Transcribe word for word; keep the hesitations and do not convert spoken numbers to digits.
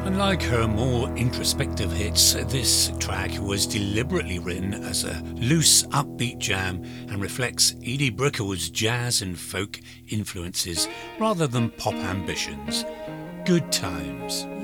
Unlike her more introspective hits, this track was deliberately written as a loose, upbeat jam and reflects Edie Brickell's jazz and folk influences rather than pop ambitions. Good times.